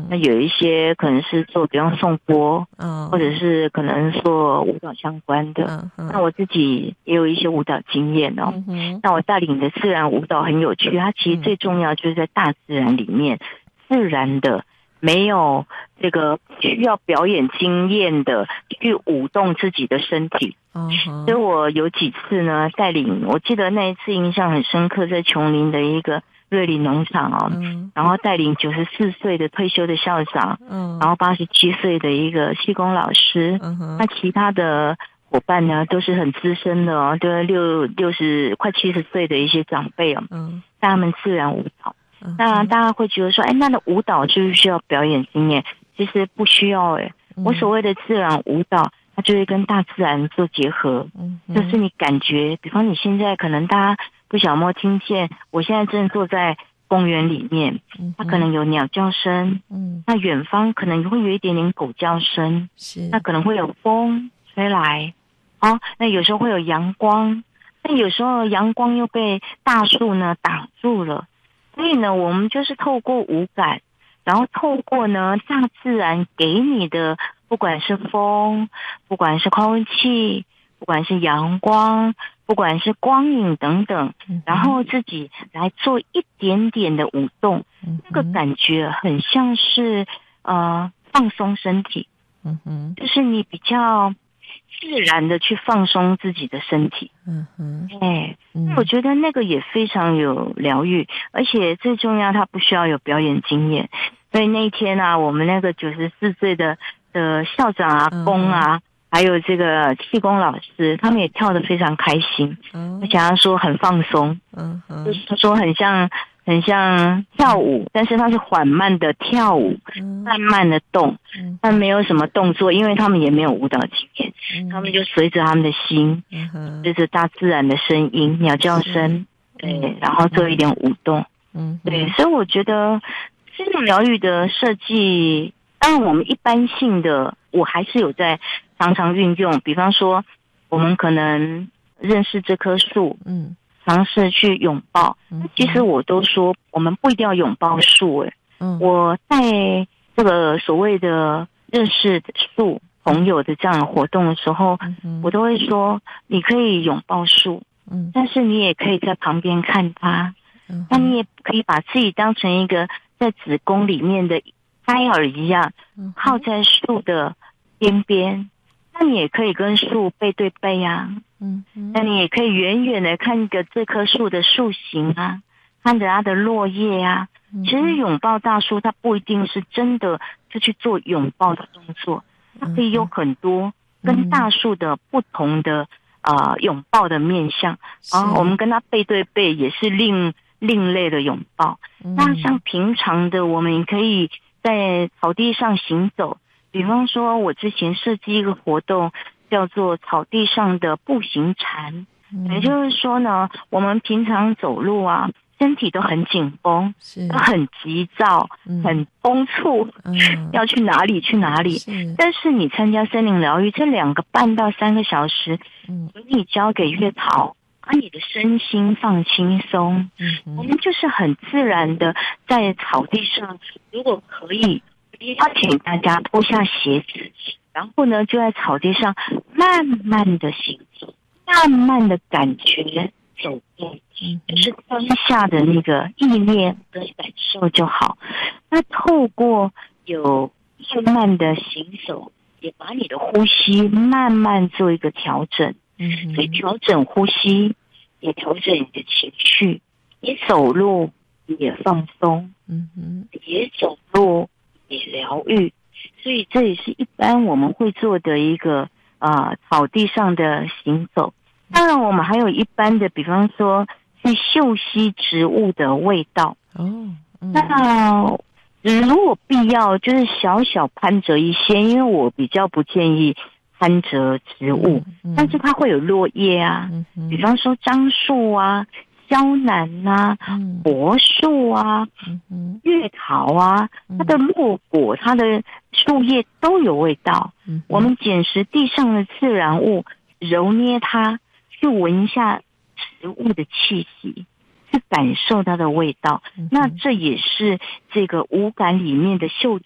那有一些可能是做比方颂钵，或者是可能做舞蹈相关的。那我自己也有一些舞蹈经验哦。那我带领的自然舞蹈很有趣，它其实最重要就是在大自然里面，自然的，没有这个需要表演经验的去舞动自己的身体。所以我有几次呢带领，我记得那一次印象很深刻，在琼林的一个瑞林农场哦，然后带领94岁的退休的校长，然后87岁的一个气功老师，那其他的伙伴呢都是很资深的哦，都60快70岁的一些长辈哦，带他们自然舞蹈。那大家会觉得说，那的舞蹈是不是需要表演经验？其实不需要我所谓的自然舞蹈，它就会跟大自然做结合，就是你感觉，比方你现在可能大家不晓得有没有听见，我现在正坐在公园里面，它可能有鸟叫声，那远方可能会有一点点狗叫声，那可能会有风吹来，那有时候会有阳光，但有时候阳光又被大树呢挡住了，所以呢，我们就是透过五感，然后透过呢大自然给你的，不管是风，不管是空气，不管是阳光，不管是光影等等，然后自己来做一点点的舞动，那个感觉很像是放松身体，就是你比较自然的去放松自己的身体，我觉得那个也非常有疗愈，而且最重要，它不需要有表演经验。所以那一天啊，我们那个94岁的校长啊、公啊，还有这个气功老师，他们也跳得非常开心，而且他说很放松，就是他说很像跳舞，但是他是缓慢的跳舞，慢慢的动，但没有什么动作，因为他们也没有舞蹈经验，他们就随着他们的心，随着大自然的声音，鸟叫声，对，然后做一点舞动，对，所以我觉得这种疗愈的设计，当然我们一般性的，我还是有在常常运用，比方说我们可能认识这棵树，尝试去拥抱。其实我都说，我们不一定要拥抱树。我在这个所谓的认识树朋友的这样的活动的时候，我都会说，你可以拥抱树，但是你也可以在旁边看它。那你也可以把自己当成一个在子宫里面的胎儿一样，靠在树的边边。那你也可以跟树背对背啊。那你也可以远远的看着这棵树的树形啊，看着它的落叶啊。其实拥抱大树，它不一定是真的就去做拥抱的动作，它可以有很多跟大树的不同的拥抱的面向我们跟它背对背也是另类的拥抱。那像平常的，我们可以在草地上行走，比方说我之前设计一个活动叫做草地上的步行禅，也就是说呢，我们平常走路啊，身体都很紧绷，都很急躁，很匆促，要去哪里去哪里。但是你参加森林疗愈，这2个半到3个小时，你交给月草，把你的身心放轻松。我们就是很自然的在草地上，如果可以，邀请大家脱下鞋子，然后呢，就在草地上慢慢的行走，慢慢的感觉走动，就是当下的那个意念跟感受就好。那透过有慢慢的行走，也把你的呼吸慢慢做一个调整，所以调整呼吸，也调整你的情绪，也走路也放松，也走路也疗愈。所以这也是一般我们会做的一个草地上的行走。当然我们还有一般的，比方说去嗅吸植物的味道。那如果必要，就是小小攀折一些，因为我比较不建议攀折植物，但是它会有落叶啊，比方说樟树啊、肖楠啊、柏树啊、月桃啊，它的落果、它的树叶都有味道。我们捡拾地上的自然物，揉捏它，去闻一下植物的气息，去感受它的味道。那这也是这个五感里面的嗅